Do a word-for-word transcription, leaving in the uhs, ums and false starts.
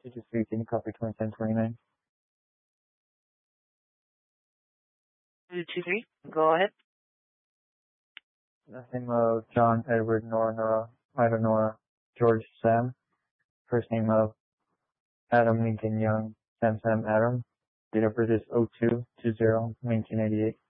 two two three, can you copy twenty-seven twenty-nine? two two three, go ahead. Last name of John, Edward, Nora, Nora, Ida, Nora, George, Sam. First name of Adam Lincoln Young, Sam, Sam, Adam. Date of birth is oh two two zero, nineteen ninety-eight.